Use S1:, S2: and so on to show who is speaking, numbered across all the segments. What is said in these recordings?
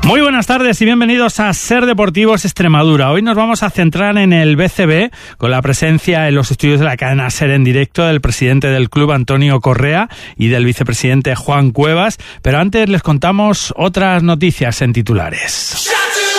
S1: Muy buenas tardes y bienvenidos a Ser Deportivos Extremadura. Hoy nos vamos a centrar en el BCB con la presencia en los estudios de la cadena Ser en directo del presidente del club, Antonio Correa, y del vicepresidente Juan Cuevas. Pero antes les contamos otras noticias en titulares.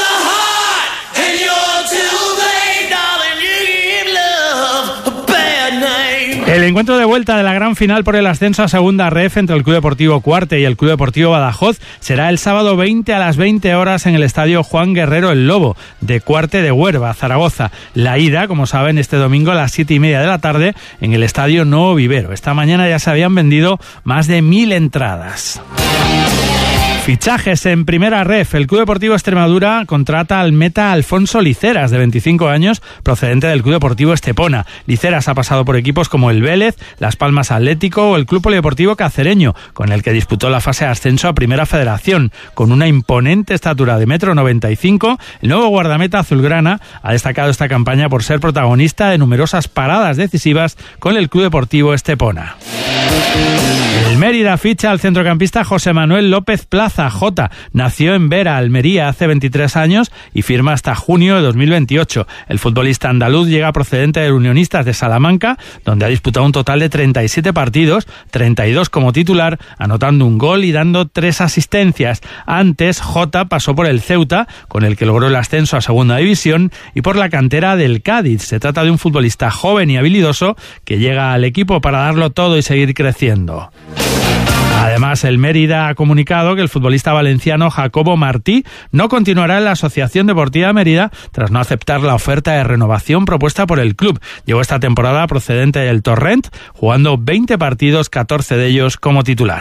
S1: El encuentro de vuelta de la gran final por el ascenso a Segunda Ref entre el Club Deportivo Cuarte y el Club Deportivo Badajoz será el sábado 20 a las 20 horas en el estadio Juan Guerrero El Lobo de Cuarte de Huerva, Zaragoza. La ida, como saben, este domingo a las 7:30 de la tarde en el estadio Nuevo Vivero. Esta mañana ya se habían vendido más de 1000 entradas. Fichajes en Primera Ref. El Club Deportivo Extremadura contrata al meta Alfonso Liceras, de 25 años, procedente del Club Deportivo Estepona. Liceras ha pasado por equipos como el Vélez, Las Palmas Atlético o el Club Polideportivo Cacereño, con el que disputó la fase de ascenso a Primera Federación. Con una imponente estatura de 1,95 m, el nuevo guardameta azulgrana ha destacado esta campaña por ser protagonista de numerosas paradas decisivas con el Club Deportivo Estepona. El Mérida ficha al centrocampista José Manuel López Plaza, Jota. Nació en Vera, Almería, hace 23 años y firma hasta junio de 2028. El futbolista andaluz llega procedente del Unionistas de Salamanca, donde ha disputado un total de 37 partidos, 32 como titular, anotando un gol y dando 3 asistencias. Antes, Jota pasó por el Ceuta, con el que logró el ascenso a Segunda División, y por la cantera del Cádiz. Se trata de un futbolista joven y habilidoso que llega al equipo para darlo todo y seguir creciendo. Además, el Mérida ha comunicado que el futbolista valenciano Jacobo Martí no continuará en la Asociación Deportiva Mérida tras no aceptar la oferta de renovación propuesta por el club. Llegó esta temporada procedente del Torrent, jugando 20 partidos, 14 de ellos como titular.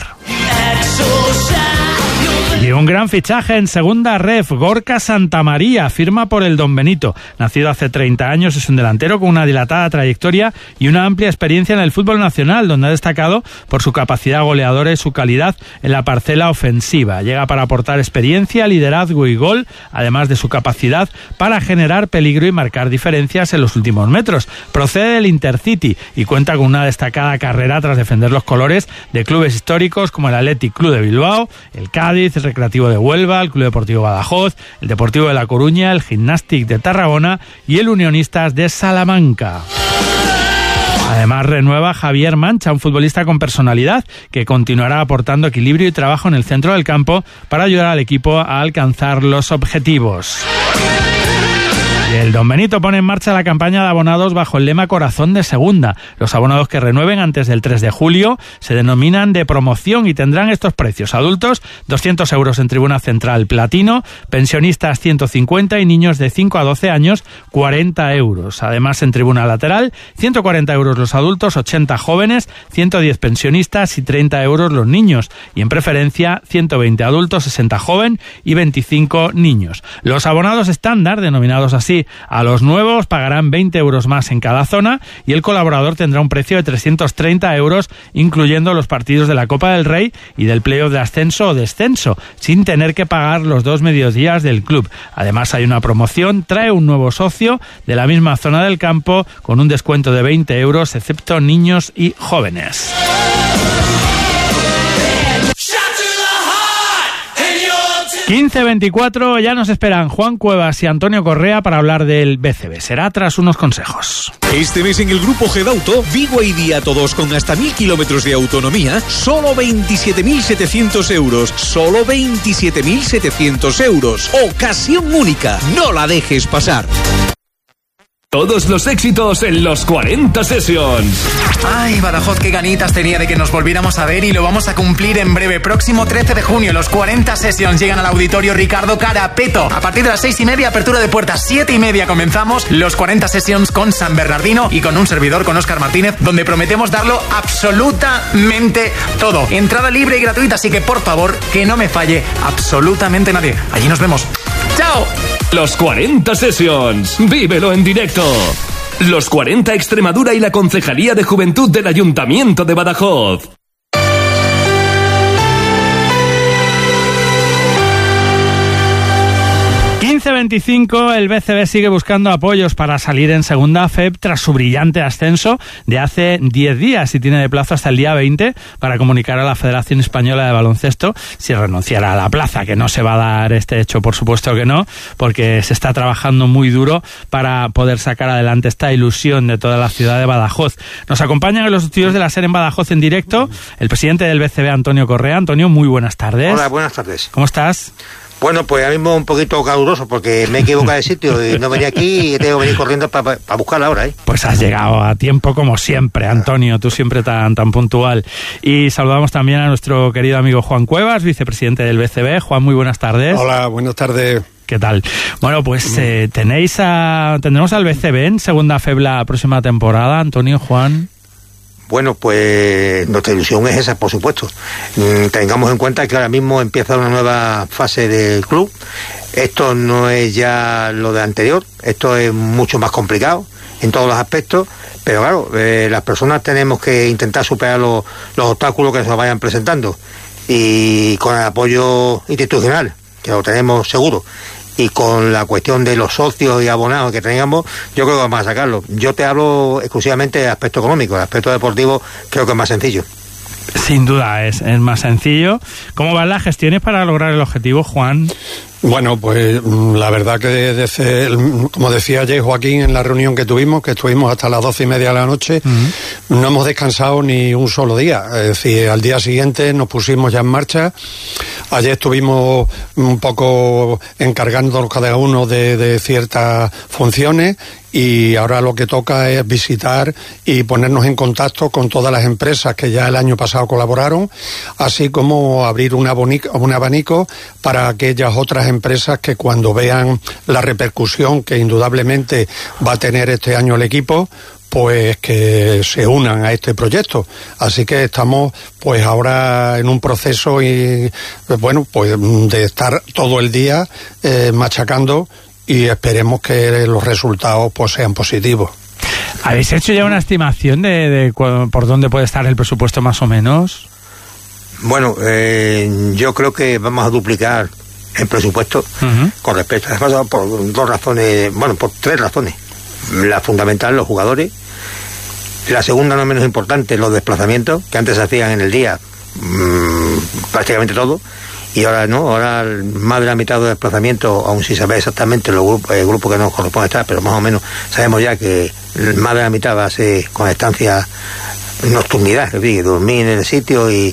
S1: Y un gran fichaje en Segunda Ref. Gorka Santamaría firma por el Don Benito. Nacido hace 30 años, es un delantero con una dilatada trayectoria y una amplia experiencia en el fútbol nacional, donde ha destacado por su capacidad goleadora y su calidad en la parcela ofensiva. Llega para aportar experiencia, liderazgo y gol, además de su capacidad para generar peligro y marcar diferencias en los últimos metros. Procede del Intercity y cuenta con una destacada carrera tras defender los colores de clubes históricos como el Athletic Club de Bilbao, el Cádiz, el Recreativo de Huelva, el Club Deportivo Badajoz, el Deportivo de La Coruña, el Gimnàstic de Tarragona y el Unionistas de Salamanca. Además, renueva Javier Mancha, un futbolista con personalidad que continuará aportando equilibrio y trabajo en el centro del campo para ayudar al equipo a alcanzar los objetivos. Y el Don Benito pone en marcha la campaña de abonados bajo el lema Corazón de Segunda. Los abonados que renueven antes del 3 de julio se denominan de promoción y tendrán estos precios. Adultos, 200 euros en tribuna central platino, pensionistas 150 y niños de 5 a 12 años 40 euros. Además, en tribuna lateral, 140 euros los adultos, 80 jóvenes, 110 pensionistas y 30 euros los niños. Y en preferencia, 120 adultos, 60 joven y 25 niños. Los abonados estándar, denominados así, a los nuevos pagarán 20 euros más en cada zona y el colaborador tendrá un precio de 330 euros, incluyendo los partidos de la Copa del Rey y del playoff de ascenso o descenso, sin tener que pagar los 2 mediodías del club. Además, hay una promoción, trae un nuevo socio de la misma zona del campo con un descuento de 20 euros, excepto niños y jóvenes. 15:24, ya nos esperan Juan Cuevas y Antonio Correa para hablar del BCB. Será tras unos consejos.
S2: Este mes en el Grupo Gedauto, Vigo y Día Todos con hasta 1000 kilómetros de autonomía, solo 27.700 euros. Solo 27.700 euros. Ocasión única. No la dejes pasar.
S3: Todos los éxitos en los 40 Sessions.
S4: Ay, Badajoz, qué ganitas tenía de que nos volviéramos a ver y lo vamos a cumplir en breve. Próximo 13 de junio, los 40 Sessions llegan al auditorio Ricardo Carapeto. A partir de las 6:30, apertura de puertas, 7:30 comenzamos los 40 Sessions con San Bernardino y con un servidor, con Óscar Martínez, donde prometemos darlo absolutamente todo. Entrada libre y gratuita, así que por favor, que no me falle absolutamente nadie. Allí nos vemos. ¡Chao!
S3: Los 40 Sessions. Vívelo en directo. Los 40 Extremadura y la Concejalía de Juventud del Ayuntamiento de Badajoz.
S1: 15 11:25, el BCB sigue buscando apoyos para salir en segunda FEP tras su brillante ascenso de hace 10 días y tiene de plazo hasta el día 20 para comunicar a la Federación Española de Baloncesto si renunciará a la plaza, que no se va a dar este hecho, por supuesto que no, porque se está trabajando muy duro para poder sacar adelante esta ilusión de toda la ciudad de Badajoz. Nos acompañan en los estudios de la SER en Badajoz en directo el presidente del BCB, Antonio Correa. Antonio, muy buenas tardes.
S5: Hola, buenas tardes.
S1: ¿Cómo estás?
S5: Bueno, pues ahora mismo un poquito caluroso porque me he equivocado de sitio y no venía aquí y tengo que venir corriendo para buscarla ahora, ¿eh?
S1: Pues has llegado a tiempo como siempre, Antonio, tú siempre tan puntual. Y saludamos también a nuestro querido amigo Juan Cuevas, vicepresidente del BCB. Juan, muy buenas tardes.
S6: Hola, buenas tardes.
S1: ¿Qué tal? Bueno, pues tendremos al BCB en segunda FEB la próxima temporada, Antonio, Juan.
S5: Bueno, pues nuestra ilusión es esa, por supuesto. Tengamos en cuenta que ahora mismo empieza una nueva fase del club. Esto no es ya lo de anterior, esto es mucho más complicado en todos los aspectos, pero claro, las personas tenemos que intentar superar los obstáculos que se nos vayan presentando y con el apoyo institucional, que lo tenemos seguro, y con la cuestión de los socios y abonados que tengamos, yo creo que vamos a sacarlo. Yo te hablo exclusivamente de aspecto económico, el aspecto deportivo creo que es más sencillo.
S1: Sin duda es más sencillo. ¿Cómo van las gestiones para lograr el objetivo, Juan?
S6: Bueno, pues la verdad que como decía ayer Joaquín en la reunión que estuvimos hasta las 12:30 de la noche, no hemos descansado ni un solo día. Es decir, al día siguiente nos pusimos ya en marcha. Ayer estuvimos un poco encargándonos cada uno de ciertas funciones y ahora lo que toca es visitar y ponernos en contacto con todas las empresas que ya el año pasado colaboraron, así como abrir un abanico para aquellas otras empresas que cuando vean la repercusión que indudablemente va a tener este año el equipo, pues que se unan a este proyecto. Así que estamos pues ahora en un proceso y bueno, pues de estar todo el día machacando y esperemos que los resultados pues sean positivos.
S1: ¿Habéis hecho ya una estimación de por dónde puede estar el presupuesto más o menos?
S5: Bueno, yo creo que vamos a duplicar el presupuesto con respecto a por dos razones, bueno, por tres razones. La fundamental, los jugadores. La segunda, no menos importante, los desplazamientos, que antes se hacían en el día prácticamente todo, y ahora no, ahora más de la mitad de los desplazamientos, aún sin saber exactamente el grupo que nos corresponde estar, pero más o menos sabemos ya que más de la mitad va a ser con estancia nocturnidad, es decir, dormir en el sitio y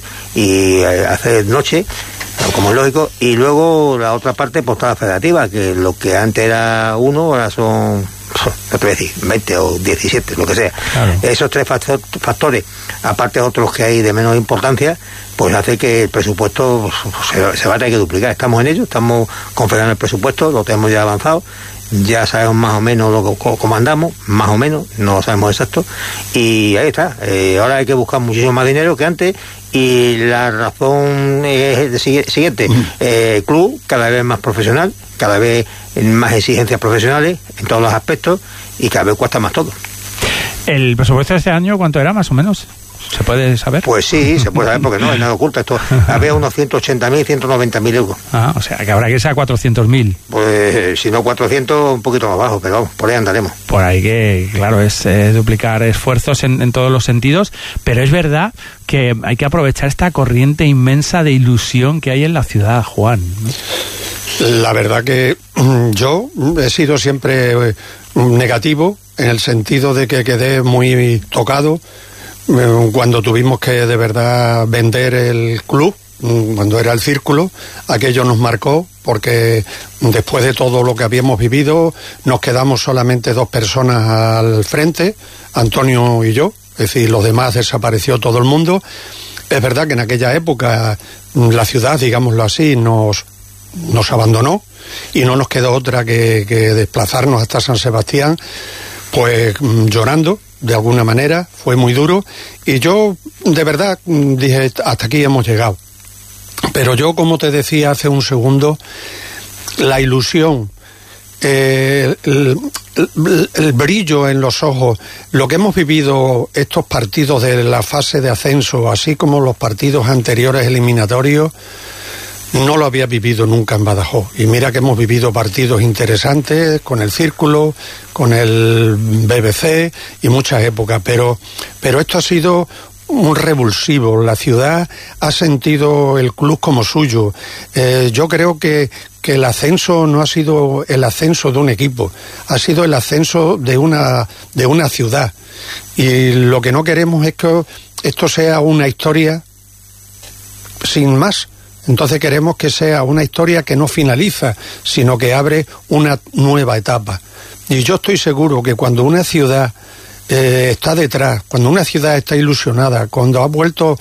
S5: hacer noche, como es lógico. Y luego la otra parte, pues toda la federativa, que lo que antes era uno, ahora son, no te voy a decir, 20 o 17, lo que sea. Claro. Esos tres factores, aparte de otros que hay de menos importancia, pues hace que el presupuesto se va a tener que duplicar. Estamos en ello, estamos configurando el presupuesto, lo tenemos ya avanzado, ya sabemos más o menos cómo andamos, más o menos, no lo sabemos exacto, y ahí está. Ahora hay que buscar muchísimo más dinero que antes, y la razón es el siguiente: el club cada vez más profesional, cada vez más exigencias profesionales en todos los aspectos, y cada vez cuesta más todo.
S1: ¿El presupuesto de este año cuánto era más o menos? ¿Se puede saber?
S5: Pues sí, se puede saber porque no es nada oculto. Esto había unos 180.000, 190.000 euros.
S1: Ah, o sea, que habrá que irse a 400.000.
S5: Pues si no 400, un poquito más bajo, pero vamos, por ahí andaremos.
S1: Por ahí que, claro, es duplicar esfuerzos en todos los sentidos, pero es verdad que hay que aprovechar esta corriente inmensa de ilusión que hay en la ciudad, Juan.
S6: La verdad que yo he sido siempre negativo en el sentido de que quedé muy tocado cuando tuvimos que de verdad vender el club, cuando era el Círculo. Aquello nos marcó porque después de todo lo que habíamos vivido nos quedamos solamente dos personas al frente, Antonio y yo, es decir, los demás desapareció todo el mundo. Es verdad que en aquella época la ciudad, digámoslo así, nos abandonó y no nos quedó otra que desplazarnos hasta San Sebastián, pues llorando. De alguna manera, fue muy duro, y yo de verdad dije, hasta aquí hemos llegado. Pero yo, como te decía hace un segundo, la ilusión, el brillo en los ojos, lo que hemos vivido estos partidos de la fase de ascenso, así como los partidos anteriores eliminatorios, no lo había vivido nunca en Badajoz. Y mira que hemos vivido partidos interesantes con el Círculo, con el BBC y muchas épocas, pero esto ha sido un revulsivo. La ciudad ha sentido el club como suyo. Yo creo que el ascenso no ha sido el ascenso de un equipo, ha sido el ascenso de una ciudad. Y lo que no queremos es que esto sea una historia sin más. Entonces queremos que sea una historia que no finaliza, sino que abre una nueva etapa. Y yo estoy seguro que cuando una ciudad está detrás, cuando una ciudad está ilusionada, cuando ha vuelto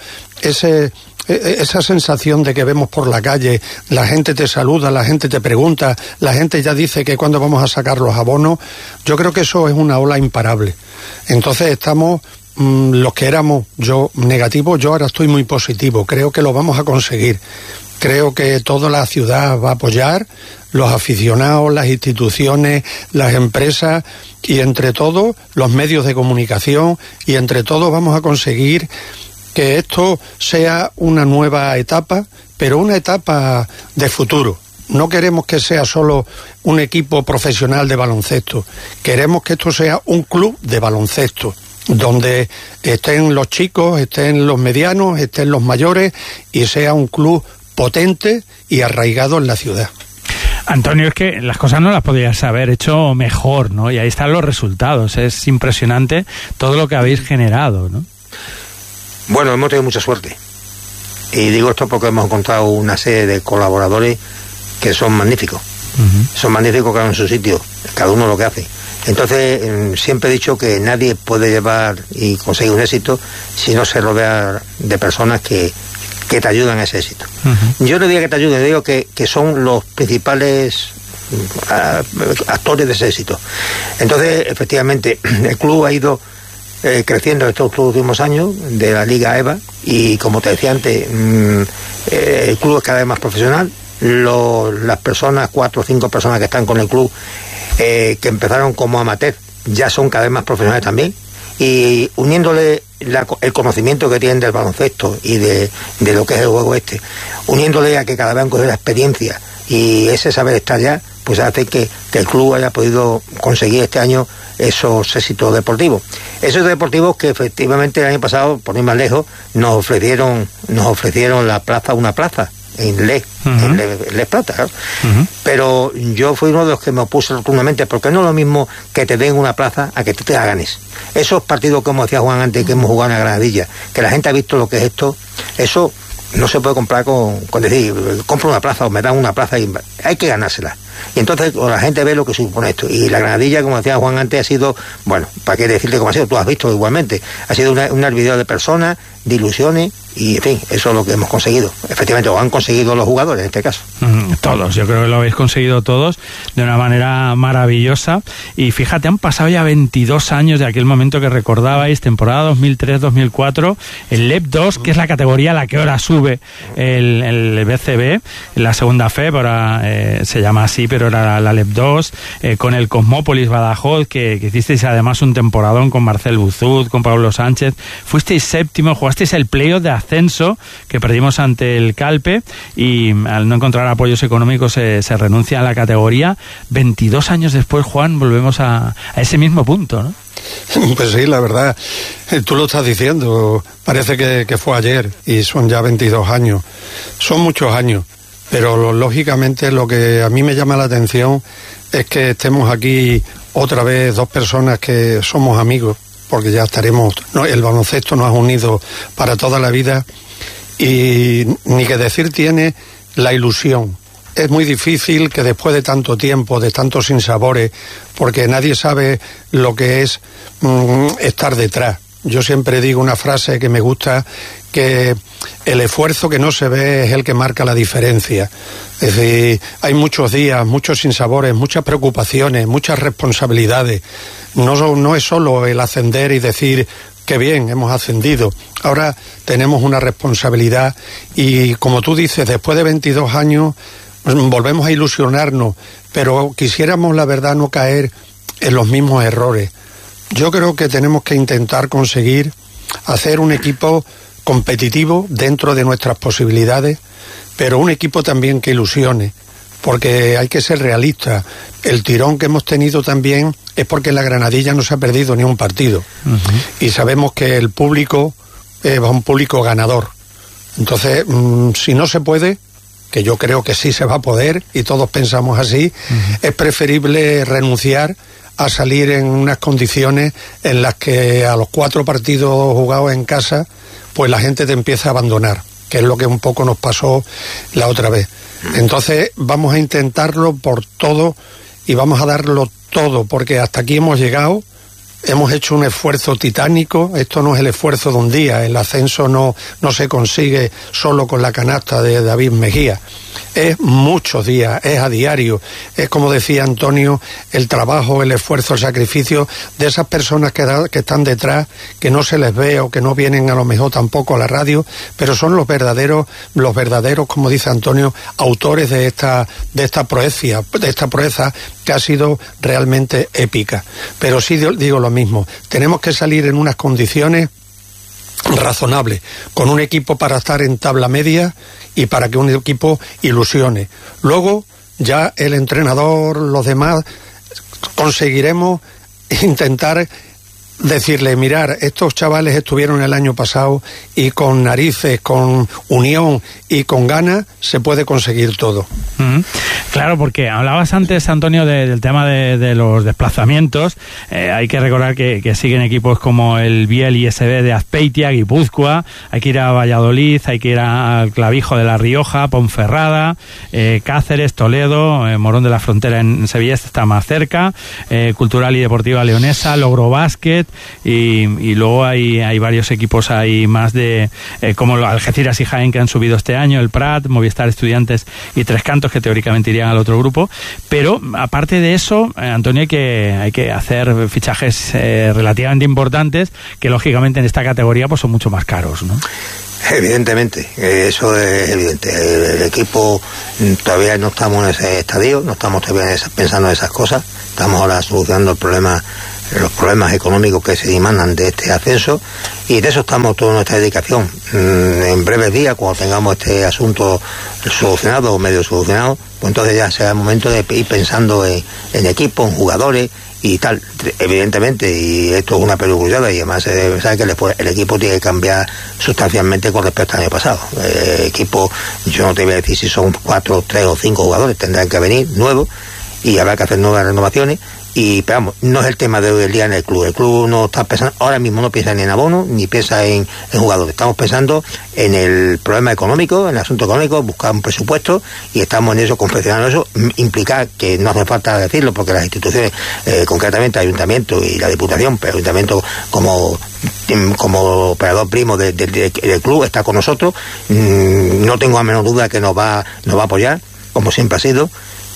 S6: esa sensación de que vemos por la calle, la gente te saluda, la gente te pregunta, la gente ya dice que cuándo vamos a sacar los abonos, yo creo que eso es una ola imparable. Entonces estamos, los que éramos yo negativos, yo ahora estoy muy positivo, creo que lo vamos a conseguir. Creo que toda la ciudad va a apoyar, los aficionados, las instituciones, las empresas y entre todos los medios de comunicación, y entre todos vamos a conseguir que esto sea una nueva etapa, pero una etapa de futuro. No queremos que sea solo un equipo profesional de baloncesto, queremos que esto sea un club de baloncesto, donde estén los chicos, estén los medianos, estén los mayores, y sea un club potente y arraigado en la ciudad.
S1: Antonio, es que las cosas no las podrías haber hecho mejor, ¿no? Y ahí están los resultados. Es impresionante todo lo que habéis generado, ¿no?
S5: Bueno, hemos tenido mucha suerte. Y digo esto porque hemos encontrado una serie de colaboradores que son magníficos. Son magníficos cada uno en su sitio, cada uno lo que hace. Entonces, siempre he dicho que nadie puede llevar y conseguir un éxito si no se rodea de personas que te ayudan a ese éxito. Yo no digo que te ayuden, digo que son los principales actores de ese éxito. Entonces, efectivamente, el club ha ido creciendo estos últimos años de la Liga EVA, y como te decía antes, el club es cada vez más profesional. Las personas, 4 o 5 personas que están con el club, que empezaron como amateur, ya son cada vez más profesionales también, y uniéndole el conocimiento que tienen del baloncesto y de lo que es el juego uniéndole a que cada vez han cogido la experiencia y ese saber estar ya, pues hace que el club haya podido conseguir este año esos éxitos deportivos. Esos deportivos que efectivamente el año pasado, por ir más lejos, nos ofrecieron una plaza en Les Plata, claro. Pero yo fui uno de los que me opuse rotundamente, porque no es lo mismo que te den una plaza a que tú te la ganes. Esos partidos, como decía Juan antes, que hemos jugado en la Granadilla, que la gente ha visto lo que es esto, eso no se puede comprar con decir, compro una plaza o me dan una plaza, y hay que ganársela. Y entonces la gente ve lo que supone esto. Y la Granadilla, como decía Juan antes, ha sido, bueno, para qué decirte cómo ha sido, tú has visto igualmente, ha sido un hervidero de personas, de ilusiones, y en fin, eso es lo que hemos conseguido. Efectivamente, lo han conseguido los jugadores en este caso.
S1: Todos, yo creo que lo habéis conseguido todos de una manera maravillosa. Y fíjate, han pasado ya 22 años de aquel momento que recordabais, temporada 2003-2004, el LEP 2, que es la categoría a la que ahora sube el BCB, la segunda FEB, ahora se llama así, pero era la LEP 2, con el Cosmópolis Badajoz, que hicisteis además un temporadón con Marcel Buzud, con Pablo Sánchez, fuisteis séptimo, jugasteis el playoff de ascenso que perdimos ante el Calpe, y al no encontrar apoyos económicos se renuncia a la categoría. 22 años después, Juan, volvemos a ese mismo punto, ¿no?
S6: Pues sí, la verdad, tú lo estás diciendo, parece que fue ayer, y son ya 22 años. Son muchos años, pero lógicamente lo que a mí me llama la atención es que estemos aquí otra vez 2 personas que somos amigos, porque ya estaremos, el baloncesto nos ha unido para toda la vida, y ni que decir tiene la ilusión. Es muy difícil que después de tanto tiempo, de tantos sinsabores, porque nadie sabe lo que es estar detrás. Yo siempre digo una frase que me gusta, que el esfuerzo que no se ve es el que marca la diferencia. Es decir, hay muchos días, muchos sinsabores, muchas preocupaciones, muchas responsabilidades. No es solo el ascender y decir qué bien, hemos ascendido. Ahora tenemos una responsabilidad y, como tú dices, después de 22 años volvemos a ilusionarnos, pero quisiéramos, la verdad, no caer en los mismos errores. Yo creo que tenemos que intentar conseguir hacer un equipo competitivo dentro de nuestras posibilidades, pero un equipo también que ilusione, porque hay que ser realista. El tirón que hemos tenido también es porque la Granadilla no se ha perdido ni un partido. Y sabemos que el público es un público ganador. Entonces, si no se puede, que yo creo que sí se va a poder, y todos pensamos así, es preferible renunciar a salir en unas condiciones en las que a los 4 partidos jugados en casa, pues la gente te empieza a abandonar, que es lo que un poco nos pasó la otra vez. Entonces vamos a intentarlo por todo y vamos a darlo todo, porque hasta aquí hemos llegado, hemos hecho un esfuerzo titánico. Esto no es el esfuerzo de un día, el ascenso no se consigue solo con la canasta de David Mejía, es muchos días, es a diario, es, como decía Antonio, el trabajo, el esfuerzo, el sacrificio de esas personas que están detrás, que no se les ve o que no vienen a lo mejor tampoco a la radio, pero son los verdaderos, como dice Antonio, autores de esta proeza que ha sido realmente épica. Pero sí digo lo mismo, tenemos que salir en unas condiciones razonable, con un equipo para estar en tabla media y para que un equipo ilusione. Luego ya el entrenador, los demás, conseguiremos intentar decirle, mirar, estos chavales estuvieron el año pasado y con narices, con unión y con ganas se puede conseguir todo.
S1: Claro, porque hablabas antes, Antonio, del tema de los desplazamientos. Hay que recordar que siguen equipos como el Biel ISB de Azpeitia, Guipúzcoa, hay que ir a Valladolid, hay que ir al Clavijo de La Rioja, Ponferrada, Cáceres, Toledo, Morón de la Frontera en Sevilla está más cerca, Cultural y Deportiva Leonesa, Logro Básquet, y luego hay varios equipos ahí más de como Algeciras y Jaén, que han subido este año, el Prat, Movistar Estudiantes y Tres Cantos, que teóricamente irían al otro grupo. Pero aparte de eso, Antonio, hay que hacer fichajes relativamente importantes, que lógicamente en esta categoría pues son mucho más caros, ¿no?
S5: Evidentemente, eso es evidente. El equipo todavía no estamos en ese estadio, no estamos todavía pensando en esas cosas. Estamos ahora solucionando los problemas económicos que se demandan de este ascenso, y de eso estamos toda nuestra dedicación. En breves días, cuando tengamos este asunto solucionado o medio solucionado, pues entonces ya será el momento de ir pensando en equipos, en jugadores y tal, evidentemente, y esto es una perogrullada, y además se sabe que el equipo tiene que cambiar sustancialmente con respecto al año pasado. El equipo, yo no te voy a decir si son 4, 3 o 5 jugadores, tendrán que venir nuevos y habrá que hacer nuevas renovaciones. Pero vamos, no es el tema de hoy el día en el club. El club no está pensando, ahora mismo no piensa ni en abono, ni piensa en jugadores. Estamos pensando en el problema económico, en el asunto económico, buscar un presupuesto, y estamos en eso, confeccionando eso. Implicar que no hace falta decirlo, porque las instituciones, concretamente el Ayuntamiento y la Diputación, pero el Ayuntamiento como operador primo del club está con nosotros. No tengo la menor duda que nos va a apoyar, como siempre ha sido.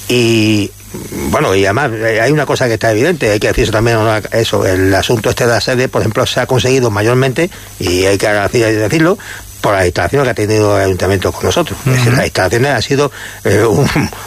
S5: Y bueno, y además hay una cosa que está evidente, hay que decirse también, eso, el asunto este de la sede, por ejemplo, se ha conseguido mayormente, y hay que decirlo, por las instalaciones que ha tenido el Ayuntamiento con nosotros. Es decir, las instalaciones han sido un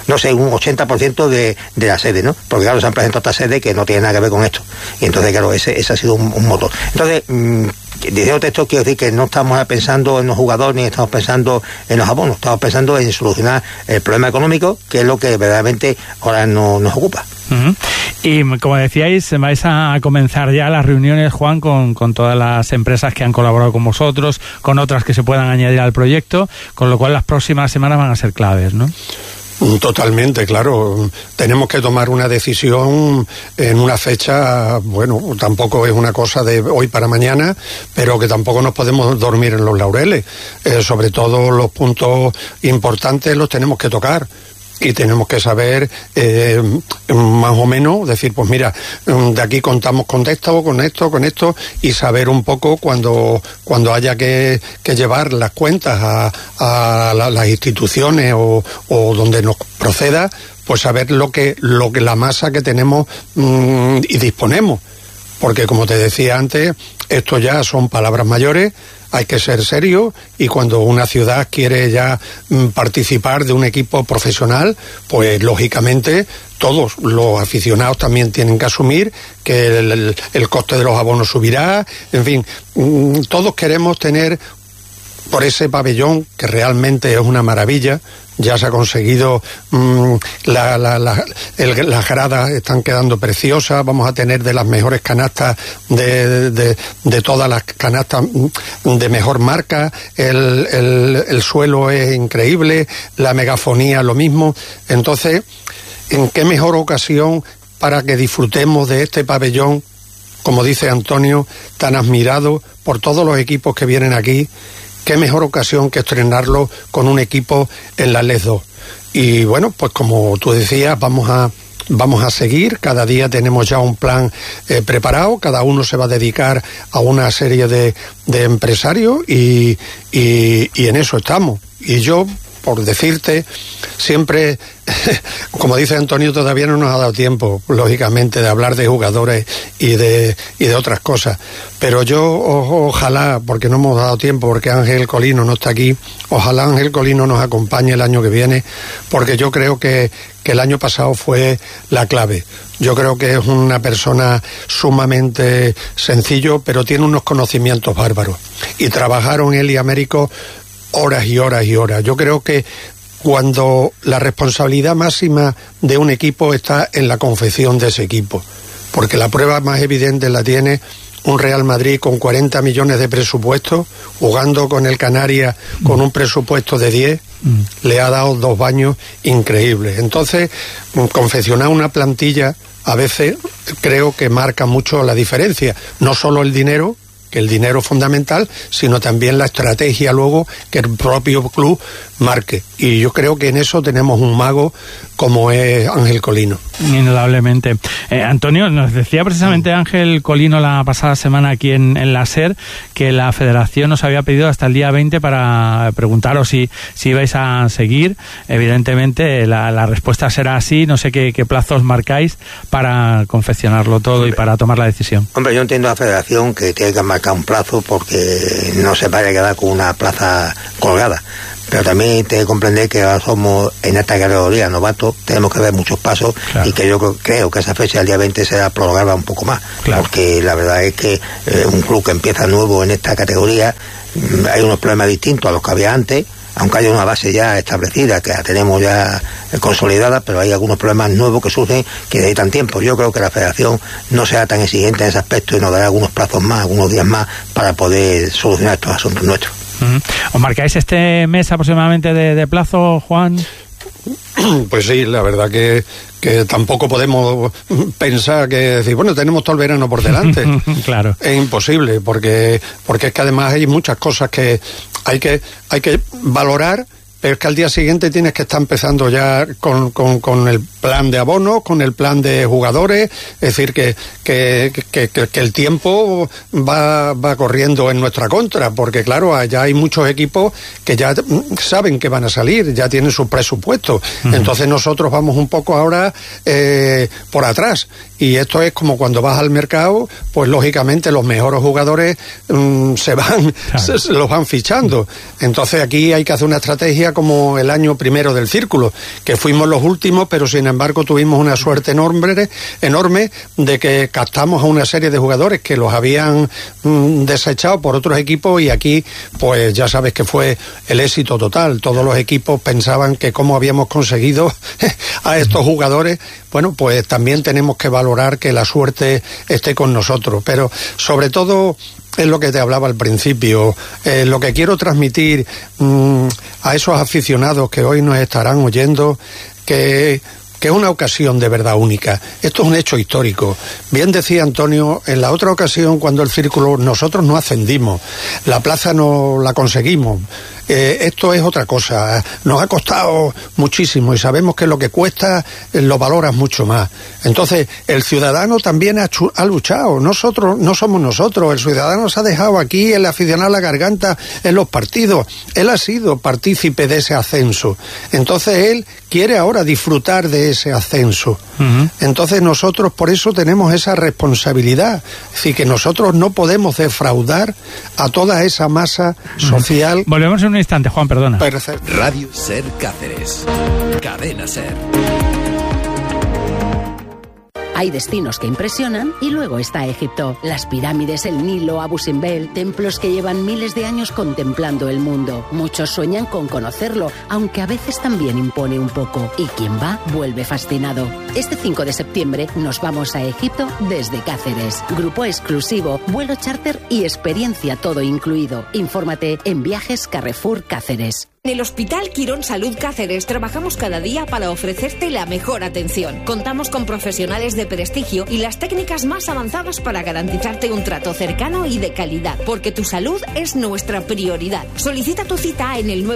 S5: 80% de la sede, ¿no? Porque claro, se han presentado esta sede que no tiene nada que ver con esto, y entonces claro, ese ha sido un motor. Entonces, diciendo esto, quiero decir que no estamos pensando en los jugadores ni estamos pensando en los abonos, estamos pensando en solucionar el problema económico, que es lo que verdaderamente ahora nos ocupa.
S1: Y como decíais, vais a comenzar ya las reuniones, Juan, con todas las empresas que han colaborado con vosotros, con otras que se puedan añadir al proyecto, con lo cual las próximas semanas van a ser claves, ¿no?
S6: Totalmente, claro. Tenemos que tomar una decisión en una fecha, bueno, tampoco es una cosa de hoy para mañana, pero que tampoco nos podemos dormir en los laureles. Sobre todo los puntos importantes los tenemos que tocar. Y tenemos que saber más o menos, decir, pues mira, de aquí contamos con esto, con esto, y saber un poco cuando haya que llevar las cuentas a las instituciones o donde nos proceda, pues saber lo que la masa que tenemos y disponemos. Porque como te decía antes, esto ya son palabras mayores. Hay que ser serio, y cuando una ciudad quiere ya participar de un equipo profesional, pues lógicamente todos los aficionados también tienen que asumir que el coste de los abonos subirá. En fin, todos queremos tener por ese pabellón, que realmente es una maravilla. Ya se ha conseguido, las gradas están quedando preciosas, vamos a tener de las mejores canastas de todas las canastas de mejor marca, el suelo es increíble, la megafonía lo mismo. Entonces, ¿en qué mejor ocasión para que disfrutemos de este pabellón, como dice Antonio, tan admirado por todos los equipos que vienen aquí? Qué mejor ocasión que estrenarlo con un equipo en la Les 2. Y bueno, pues como tú decías, vamos a seguir. Cada día tenemos ya un plan preparado. Cada uno se va a dedicar a una serie de empresarios y en eso estamos. Y yo, por decirte, siempre, como dice Antonio, todavía no nos ha dado tiempo, lógicamente, de hablar de jugadores y de otras cosas. Pero yo, ojalá, porque no hemos dado tiempo, porque Ángel Colino no está aquí, ojalá Ángel Colino nos acompañe el año que viene, porque yo creo que el año pasado fue la clave. Yo creo que es una persona sumamente sencillo, pero tiene unos conocimientos bárbaros. Y trabajaron él y Américo horas y horas y horas. Yo creo que cuando la responsabilidad máxima de un equipo está en la confección de ese equipo, porque la prueba más evidente la tiene un Real Madrid con 40 millones de presupuesto, jugando con el Canarias con un presupuesto de 10, le ha dado 2 baños increíbles. Entonces, confeccionar una plantilla a veces creo que marca mucho la diferencia, no solo el dinero, que el dinero es fundamental, sino también la estrategia luego que el propio club marque. Y yo creo que en eso tenemos un mago como es Ángel Colino.
S1: Indudablemente. Antonio, nos decía precisamente Ángel Colino la pasada semana aquí en la SER que la Federación nos había pedido hasta el día 20 para preguntaros si ibais a seguir. Evidentemente la respuesta será así. No sé qué plazos marcáis para confeccionarlo todo y para tomar la decisión.
S5: Hombre, yo entiendo a la Federación que tiene que marcar un plazo porque no se vaya a quedar con una plaza colgada. Pero también te comprender que ahora somos en esta categoría novatos, tenemos que ver muchos pasos, claro. Y que yo creo que esa fecha del día 20 será prolongada un poco más, claro. Porque la verdad es que un club que empieza nuevo en esta categoría, hay unos problemas distintos a los que había antes, aunque haya una base ya establecida, que la tenemos ya consolidada, pero hay algunos problemas nuevos que surgen que necesitan tiempo. Yo creo que la Federación no sea tan exigente en ese aspecto y nos dará algunos plazos más, algunos días más, para poder solucionar estos asuntos nuestros.
S1: ¿Os marcáis este mes aproximadamente de plazo, Juan?
S6: Pues sí, la verdad que tampoco podemos pensar que decir, bueno, tenemos todo el verano por delante.
S1: Claro. Es
S6: imposible, porque es que además hay muchas cosas que hay que valorar, pero es que al día siguiente tienes que estar empezando ya con el plan de abonos, con el plan de jugadores, es decir, que el tiempo va corriendo en nuestra contra, porque claro, allá hay muchos equipos que ya saben que van a salir, ya tienen su presupuesto, entonces nosotros vamos un poco ahora por atrás, y esto es como cuando vas al mercado, pues lógicamente los mejores jugadores se los van fichando, entonces aquí hay que hacer una estrategia como el año primero del círculo, que fuimos los últimos, pero sin embargo tuvimos una suerte enorme de que captamos a una serie de jugadores que los habían desechado por otros equipos, y aquí pues ya sabes que fue el éxito total. Todos los equipos pensaban que cómo habíamos conseguido a estos jugadores. Bueno, pues también tenemos que valorar que la suerte esté con nosotros, pero sobre todo es lo que te hablaba al principio, lo que quiero transmitir a esos aficionados que hoy nos estarán oyendo, que es una ocasión de verdad única. Esto es un hecho histórico. Bien decía Antonio, en la otra ocasión, cuando el círculo, nosotros no ascendimos, la plaza no la conseguimos. Esto es otra cosa, nos ha costado muchísimo y sabemos que lo que cuesta lo valoras mucho más. Entonces, el ciudadano también ha luchado, nosotros no somos nosotros, el ciudadano se ha dejado aquí, el aficionado a la garganta en los partidos, él ha sido partícipe de ese ascenso, entonces él quiere ahora disfrutar de ese ascenso. Entonces nosotros por eso tenemos esa responsabilidad, es decir, que nosotros no podemos defraudar a toda esa masa social.
S1: Volvemos en un instante, Juan, perdona.
S6: Perfecto.
S3: Radio Ser Cáceres. Cadena Ser.
S7: Hay destinos que impresionan y luego está Egipto. Las pirámides, el Nilo, Abu Simbel, templos que llevan miles de años contemplando el mundo. Muchos sueñan con conocerlo, aunque a veces también impone un poco. Y quien va, vuelve fascinado. Este 5 de septiembre nos vamos a Egipto desde Cáceres. Grupo exclusivo, vuelo charter y experiencia todo incluido. Infórmate en Viajes Carrefour Cáceres.
S8: En el Hospital Quirón Salud Cáceres trabajamos cada día para ofrecerte la mejor atención. Contamos con profesionales de prestigio y las técnicas más avanzadas para garantizarte un trato cercano y de calidad, porque tu salud es nuestra prioridad. Solicita tu cita en el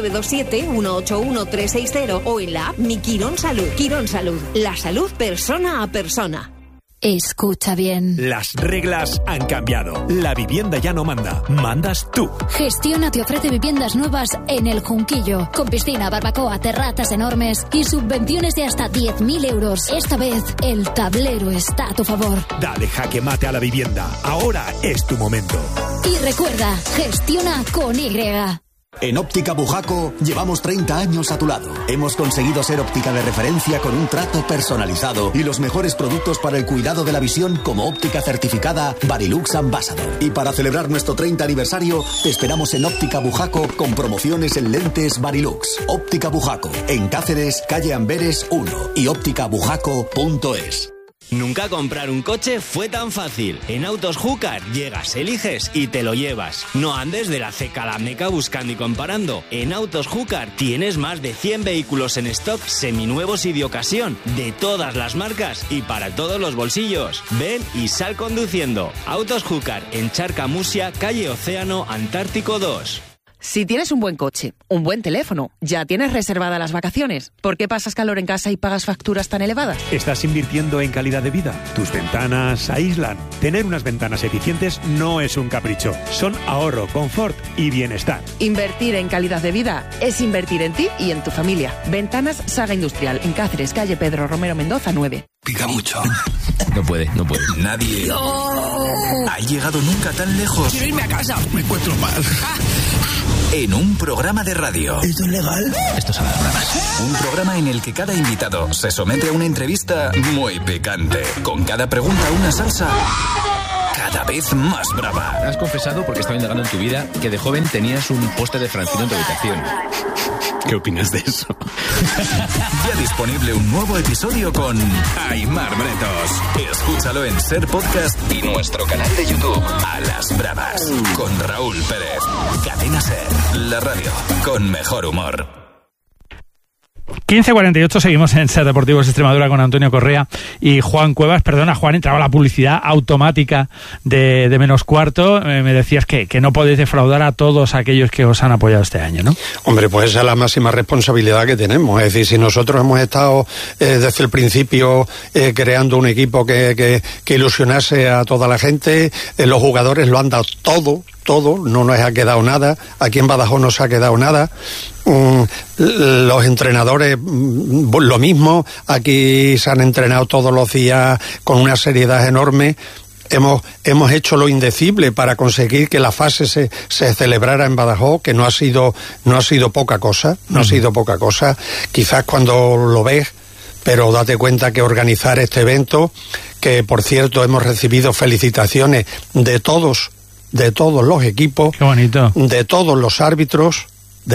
S8: 927-181-360 o en la app Mi Quirón Salud. Quirón Salud, la salud persona a persona.
S9: Escucha bien.
S10: Las reglas han cambiado. La vivienda ya no manda. Mandas tú.
S9: Gestiona te ofrece viviendas nuevas en El Junquillo. Con piscina, barbacoa, terrazas enormes y subvenciones de hasta 10.000 euros. Esta vez, el tablero está a tu favor.
S10: Dale jaque mate a la vivienda. Ahora es tu momento.
S9: Y recuerda, gestiona con Y.
S11: En Óptica Bujaco llevamos 30 años a tu lado. Hemos conseguido ser óptica de referencia con un trato personalizado y los mejores productos para el cuidado de la visión como óptica certificada Varilux Ambassador. Y para celebrar nuestro 30 aniversario, te esperamos en Óptica Bujaco con promociones en lentes Varilux. Óptica Bujaco, en Cáceres, calle Amberes 1 y ópticabujaco.es.
S12: Nunca comprar un coche fue tan fácil. En Autos Júcar llegas, eliges y te lo llevas. No andes de la ceca a la meca buscando y comparando. En Autos Júcar tienes más de 100 vehículos en stock seminuevos y de ocasión, de todas las marcas y para todos los bolsillos. Ven y sal conduciendo. Autos Júcar, en Charca Musia, calle Océano, Antártico 2.
S13: Si tienes un buen coche, un buen teléfono, ya tienes reservadas las vacaciones. ¿Por qué pasas calor en casa y pagas facturas tan elevadas?
S10: Estás invirtiendo en calidad de vida. Tus ventanas aíslan. Tener unas ventanas eficientes no es un capricho. Son ahorro, confort y bienestar.
S13: Invertir en calidad de vida es invertir en ti y en tu familia. Ventanas Saga Industrial, en Cáceres, calle Pedro Romero Mendoza 9.
S14: Pica mucho.
S12: No puede.
S14: Nadie ha llegado nunca tan lejos.
S13: Quiero irme a casa.
S14: Me encuentro mal. En un programa de radio.
S13: ¿Esto es legal?
S12: Esto es a las bravas.
S14: Un programa en el que cada invitado se somete a una entrevista muy picante. Con cada pregunta una salsa cada vez más brava.
S12: Has confesado, porque estaba indagando en tu vida, que de joven tenías un póster de Francino en tu habitación. ¿Qué opinas de eso?
S14: Ya disponible un nuevo episodio con Aimar Bretos. Escúchalo en Ser Podcast y nuestro canal de YouTube. A las bravas. Con Raúl Pérez. Cadena Ser. La radio con mejor humor.
S1: 15:48, seguimos en Ser Deportivos Extremadura con Antonio Correa y Juan Cuevas. Perdona, Juan, entraba la publicidad automática de menos cuarto. Me decías que no podéis defraudar a todos aquellos que os han apoyado este año, ¿no?
S6: Hombre, pues esa es la máxima responsabilidad que tenemos. Es decir, si nosotros hemos estado desde el principio creando un equipo que ilusionase a toda la gente, los jugadores lo han dado todo, no nos ha quedado nada, aquí en Badajoz no se ha quedado nada, los entrenadores lo mismo, aquí se han entrenado todos los días con una seriedad enorme. Hemos hecho lo indecible para conseguir que la fase se celebrara en Badajoz, que no ha sido poca cosa, ha sido poca cosa, quizás cuando lo ves, pero date cuenta que organizar este evento, que por cierto hemos recibido felicitaciones de todos los equipos,
S1: qué bonito,
S6: de todos los árbitros,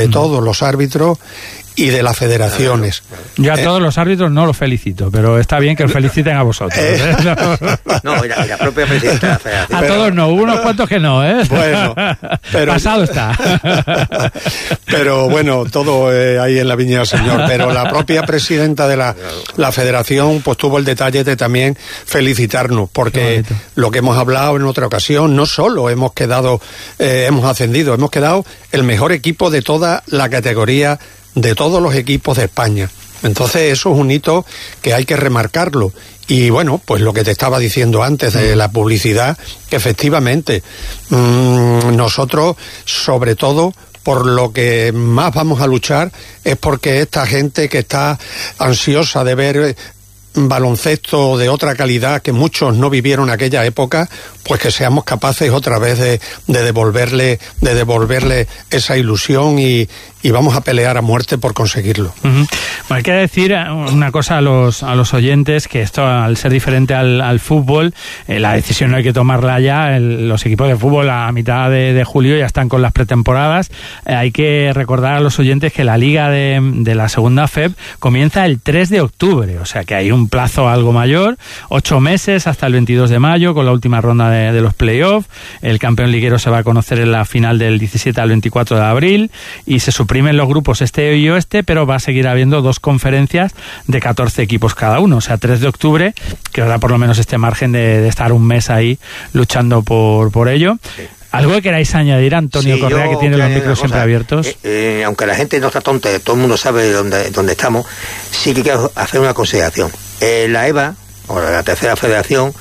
S6: y de las federaciones.
S1: Yo a todos los árbitros no los felicito, pero está bien que os feliciten a vosotros.
S5: No, la propia presidenta de la federación.
S1: A todos no, hubo unos cuantos que no, ¿eh?
S6: Bueno, pero
S1: pasado está.
S6: Pero bueno, todo ahí en la viña del Señor. Pero la propia presidenta de la federación pues tuvo el detalle de también felicitarnos, porque lo que hemos hablado en otra ocasión, no solo hemos ascendido, hemos quedado el mejor equipo de toda la categoría, de todos los equipos de España. Entonces eso es un hito que hay que remarcarlo. Y bueno, pues lo que te estaba diciendo antes de la publicidad, que efectivamente nosotros, sobre todo, por lo que más vamos a luchar es porque esta gente que está ansiosa de ver baloncesto de otra calidad que muchos no vivieron aquella época, pues que seamos capaces otra vez de devolverle esa ilusión y y vamos a pelear a muerte por conseguirlo.
S1: Bueno, hay que decir una cosa a los oyentes, que esto, al ser diferente al fútbol, la decisión no hay que tomarla ya. Los equipos de fútbol a mitad de julio ya están con las pretemporadas. Hay que recordar a los oyentes que la liga de la segunda FEB comienza el 3 de octubre, o sea que hay un plazo algo mayor, 8 meses hasta el 22 de mayo con la última ronda de los playoffs. El campeón liguero se va a conocer en la final del 17 al 24 de abril y se suprimen los grupos este y oeste, pero va a seguir habiendo 2 conferencias de 14 equipos cada uno, o sea 3 de octubre, que os da por lo menos este margen de estar un mes ahí luchando por ello. Sí. ¿Algo que queráis añadir, Antonio Correa, que tiene los micros siempre abiertos?
S5: Aunque la gente no está tonta, todo el mundo sabe dónde estamos, sí que quiero hacer una consideración. La EVA, o la tercera federación,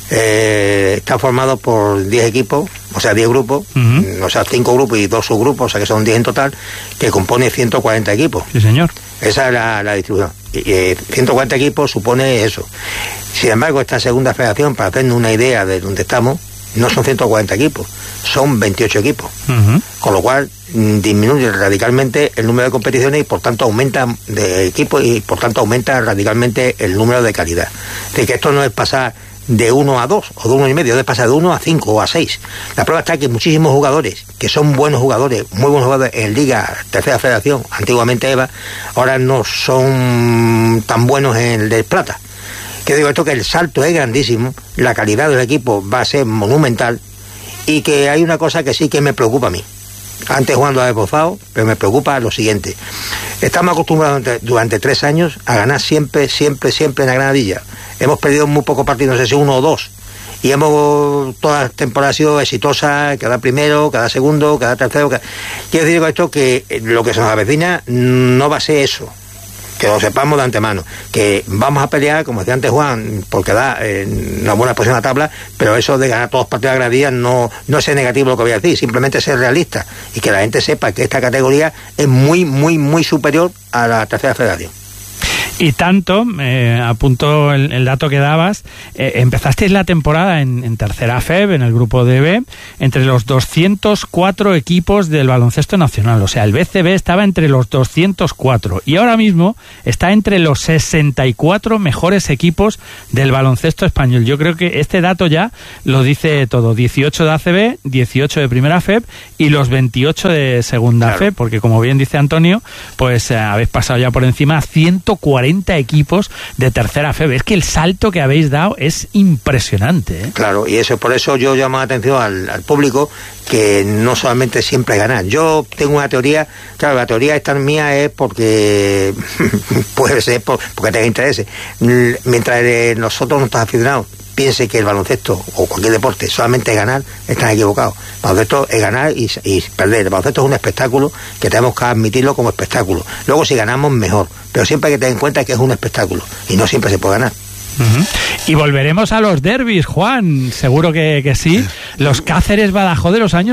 S5: está formado por 10 equipos, o sea 10 grupos, o sea 5 grupos y 2 subgrupos, o sea que son 10 en total, que compone 140 equipos.
S1: Sí, señor.
S5: Esa es la distribución. 140 equipos supone eso. Sin embargo, esta segunda federación, para hacernos una idea de dónde estamos, no son 140 equipos, son 28 equipos. Con lo cual disminuye radicalmente el número de competiciones y por tanto aumenta de equipos y por tanto aumenta radicalmente el número de calidad. Es decir, que esto no es pasar de 1 a 2 o de 1 y medio, de pasar de 1 a 5 o a 6. La prueba está que muchísimos jugadores, que son buenos jugadores, muy buenos jugadores en Liga Tercera Federación, antiguamente EVA, ahora no son tan buenos en el de Plata. Que digo esto, que el salto es grandísimo, la calidad del equipo va a ser monumental y que hay una cosa que sí que me preocupa a mí. Antes jugando a desbozado, pero me preocupa lo siguiente. Estamos acostumbrados durante 3 años a ganar siempre en la Granadilla. Hemos perdido muy pocos partidos, no sé si 1 o 2. Y todas las temporadas han sido exitosas, cada primero, cada segundo, cada tercero. Quiero decir con esto que lo que se nos avecina no va a ser eso. Que lo sepamos de antemano, que vamos a pelear, como decía antes Juan, por quedar en una buena posición en la tabla, pero eso de ganar todos los partidos de gradía no es negativo lo que voy a decir, simplemente ser realista y que la gente sepa que esta categoría es muy superior a la tercera federación.
S1: Y tanto, apunto el dato que dabas, empezasteis la temporada en tercera FEB, en el grupo DB, entre los 204 equipos del baloncesto nacional. O sea, el BCB estaba entre los 204 y ahora mismo está entre los 64 mejores equipos del baloncesto español. Yo creo que este dato ya lo dice todo. 18 de ACB, 18 de primera FEB y los 28 de segunda FEB, porque como bien dice Antonio, pues habéis pasado ya por encima 140 equipos de tercera FEB. Es que el salto que habéis dado es impresionante, ¿eh?
S5: Claro, y por eso yo llamo la atención al público, que no solamente siempre ganar. Yo tengo una teoría, claro, la teoría esta mía es porque puede ser porque tenga interés. Mientras nosotros, nuestros aficionados, piense que el baloncesto o cualquier deporte solamente es ganar, están equivocados. El baloncesto es ganar y perder. El baloncesto es un espectáculo que tenemos que admitirlo como espectáculo. Luego, si ganamos, mejor. Pero siempre hay que tener en cuenta que es un espectáculo y no siempre se puede ganar.
S1: Y volveremos a los derbis, Juan, seguro que sí. Los Cáceres Badajoz de los años